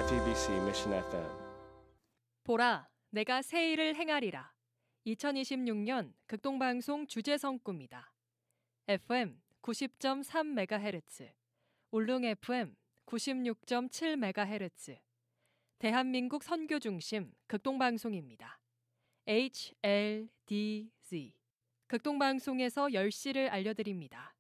JOTBC Mission FM. 보라, 내가 새 일을 행하리라. 2026년 극동방송 주제성구입니다. FM 90.3MHz, 울릉 FM 96.7MHz, 대한민국 선교중심 극동방송입니다. HLDZ, 극동방송에서 10시를 알려드립니다.